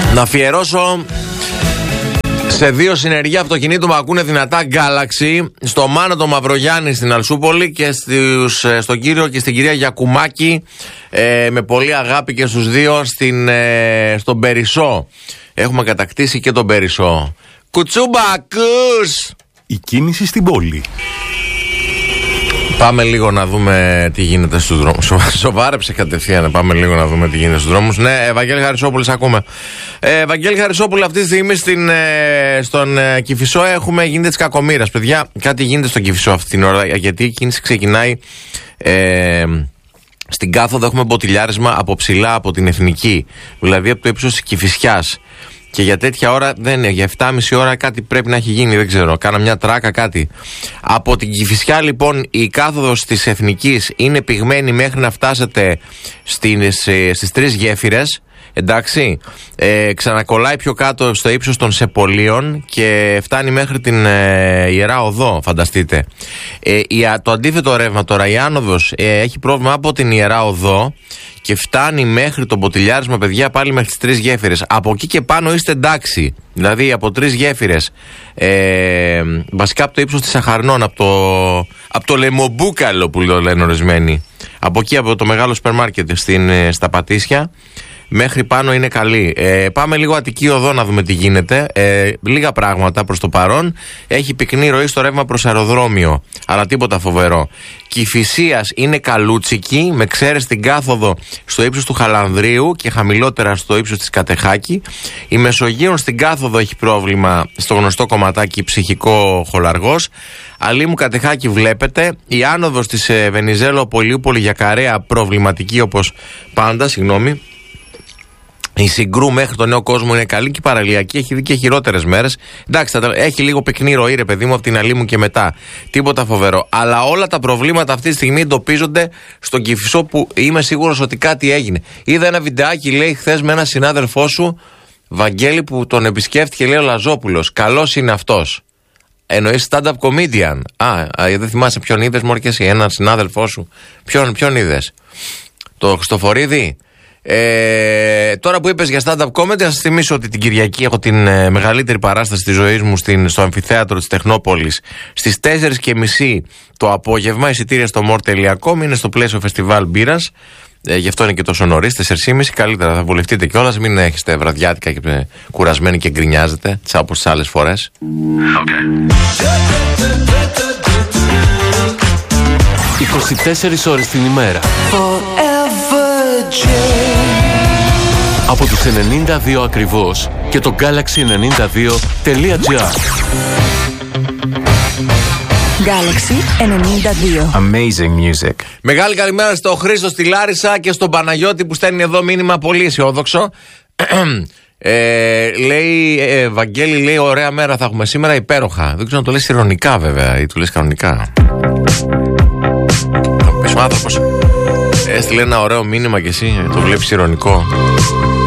Να αφιερώσω σε 2 συνεργεία αυτοκινήτου που ακούνε δυνατά Galaxy, στο Μάνο το Μαυρογιάννη στην Αλσούπολη και στον κύριο και στην κυρία Γιακουμάκη, με πολύ αγάπη και στους 2 στον Περισσό. Έχουμε κατακτήσει και τον Περισσό. Κουτσούμπακους! Η κίνηση στην πόλη. Πάμε λίγο να δούμε τι γίνεται στους δρόμους. Σοβάρεψε κατευθείαν. Πάμε λίγο να δούμε τι γίνεται στους δρόμους. Ναι, Ευαγγέλη Χαρισόπουλη, ακούμε. Ευαγγέλη Χαρισόπουλη, αυτή τη στιγμή στον Κηφισό γίνεται της κακομοίρας. Παιδιά, κάτι γίνεται στον Κηφισό αυτή την ώρα. Γιατί η κίνηση ξεκινάει στην κάθοδο. Έχουμε μποτιλιάρισμα από ψηλά από την Εθνική. Δηλαδή από το ύψος της Κηφισιάς. Και για τέτοια ώρα για 7,5 ώρα κάτι πρέπει να έχει γίνει, δεν ξέρω. Κάνα μια τράκα, κάτι. Από την Κηφισιά λοιπόν η κάθοδος της Εθνικής είναι πυγμένη μέχρι να φτάσετε στις 3 γέφυρες. Εντάξει. Ξανακολλάει πιο κάτω στο ύψος των Σεπολίων και φτάνει μέχρι την Ιερά Οδό, φανταστείτε. Το αντίθετο ρεύμα τώρα, η άνοδος έχει πρόβλημα από την Ιερά Οδό και φτάνει μέχρι το μποτιλιάρισμα, παιδιά, πάλι μέχρι τις 3 γέφυρες. Από εκεί και πάνω είστε εντάξει. Δηλαδή από 3 γέφυρες, βασικά από το ύψος της Σαχαρνών, από το Λεμομπούκαλο που το λένε ορισμένοι. Από εκεί, από το μεγάλο σούπερ μάρκετ στα Πατήσια, μέχρι πάνω είναι καλή. Πάμε λίγο Αττική Οδό να δούμε τι γίνεται. Λίγα πράγματα προς το παρόν. Έχει πυκνή ροή στο ρεύμα προς αεροδρόμιο, αλλά τίποτα φοβερό. Κηφισίας είναι καλούτσικη, με ξέρες την κάθοδο στο ύψος του Χαλανδρίου και χαμηλότερα στο ύψος της Κατεχάκη. Η Μεσογείων στην κάθοδο έχει πρόβλημα στο γνωστό κομματάκι Ψυχικό Χολαργός. Αλήμου Κατεχάκη βλέπετε. Η άνοδος της Βενιζέλο Πολιούπολη για Καρέα προβληματική όπως πάντα, συγγνώμη. Η Συγκρού μέχρι τον Νέο Κόσμο είναι καλή και η παραλιακή έχει δει και χειρότερες μέρες. Εντάξει, έχει λίγο πυκνή ροή, ρε παιδί μου, από την Αλήμου και μετά. Τίποτα φοβερό. Αλλά όλα τα προβλήματα αυτή τη στιγμή εντοπίζονται στον Κηφισό, που είμαι σίγουρος ότι κάτι έγινε. Είδα ένα βιντεάκι, λέει, χθες με ένα συνάδελφό σου, Βαγγέλη, που τον επισκέφτηκε, λέει, ο Λαζόπουλος. Καλός είναι αυτός. Εννοείς stand-up comedian. Δεν θυμάσαι ποιον είδες, μωρέ και εσύ, έναν συνάδελφό σου. Ποιον είδες? Το Χριστοφορίδη. Τώρα που είπες για stand-up comedy, να σας θυμίσω ότι την Κυριακή έχω την μεγαλύτερη παράσταση της ζωής μου στο αμφιθέατρο της Τεχνόπολης στις 4:30 το απόγευμα. Εισιτήρια στο more.com, είναι στο πλαίσιο φεστιβάλ μπύρας. Γι' αυτό είναι και τόσο νωρίς, 4:30. Καλύτερα θα βολευτείτε κιόλας, μην έχετε βραδιάτικα και κουρασμένοι και γκρινιάζετε όπως τις άλλες φορές. 24 ώρες την ημέρα. Από τους 92 ακριβώς και το Galaxy92.gr. Galaxy 92. Amazing music. Μεγάλη καλημέρα στο Χρήστο στη Λάρισα και στον Παναγιώτη που στέλνει εδώ μήνυμα πολύ αισιόδοξο. Λέει, Βαγγέλη, λέει, ωραία μέρα θα έχουμε σήμερα, υπέροχα. Δεν ξέρω αν το λες ειρωνικά βέβαια ή το λες κανονικά. Θα μου πεις ο άνθρωπος, έστειλε ένα ωραίο μήνυμα και εσύ το βλέπεις ειρωνικό.